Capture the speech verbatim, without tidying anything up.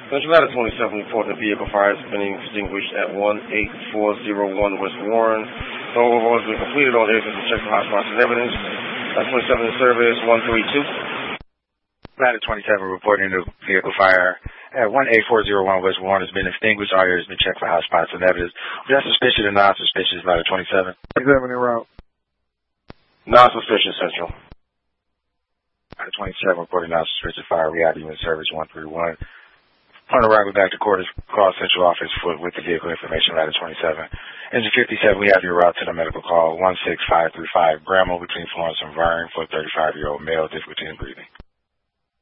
Central Ladder twenty-seven reporting the vehicle fire has been extinguished at one eight four zero one West Warren. The overhaul has been completed on areas to check for hotspots and evidence. Ladder twenty-seven in service, one three two. Ladder twenty-seven reporting the vehicle fire at one eight four zero one West Warren has been extinguished. All areas have been checked for hotspots and evidence. Was that suspicious or non-suspicious, Ladder twenty-seven? twenty-seven en route. Non-suspicious, Central. Ladder twenty-seven reporting non-suspicious fire. Reality in service, one three one. On arrival back to quarters, call Central Office for, with the vehicle information, Ladder twenty-seven. Engine fifty-seven, we have your route to the medical call, one six five three five, Bramwell between Florence and Vern for a thirty-five-year-old male, difficulty in breathing.